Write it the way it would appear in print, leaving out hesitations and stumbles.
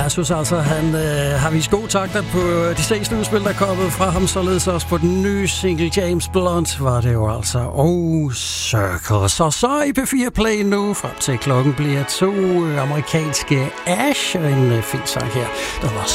jeg synes altså, han har vist gode takter på de 6 udspil, der er kommet fra ham, således også på den nye single James Blunt, var det jo altså. Circle. Så i P4 Play nu, frem til klokken bliver 2 amerikanske Ash, en fin sang her, der var